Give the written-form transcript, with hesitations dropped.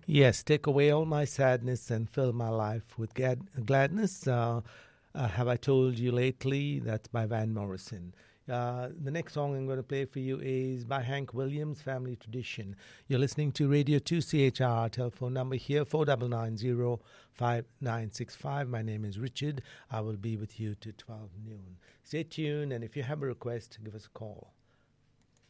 Yes, take away all my sadness and fill my life with gladness. Have I told you lately? That's by Van Morrison. The next song I'm going to play for you is by Hank Williams, Family Tradition. You're listening to Radio 2CHR. Telephone number here, 4990-5965. My name is Richard. I will be with you to 12 noon. Stay tuned, and if you have a request, give us a call.